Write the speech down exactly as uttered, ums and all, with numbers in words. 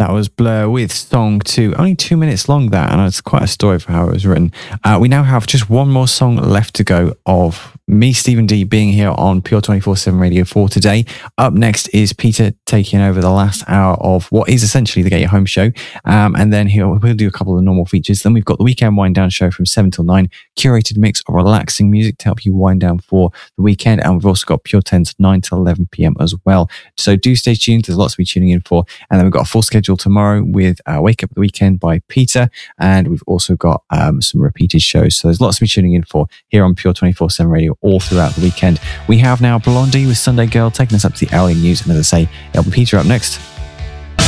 That was Blur with Song two. Only two minutes long, that, and it's quite a story for how it was written. Uh, we now have just one more song left to go of me, Stephen D, being here on Pure twenty-four seven Radio for today. Up next is Peter taking over the last hour of what is essentially the Get Your Home show. Um, and then he'll, we'll do a couple of normal features. Then we've got the Weekend Wind Down show from seven till nine, curated mix of relaxing music to help you wind down for the weekend. And we've also got Pure ten's nine till eleven p.m. as well. So do stay tuned. There's lots to be tuning in for. And then we've got a full schedule tomorrow with uh, Wake Up the Weekend by Peter. And we've also got um, some repeated shows. So there's lots to be tuning in for here on Pure twenty-four seven Radio all throughout the weekend. We have now Blondie with Sunday Girl taking us up to the hourly news. And as I say, it'll be Peter up next.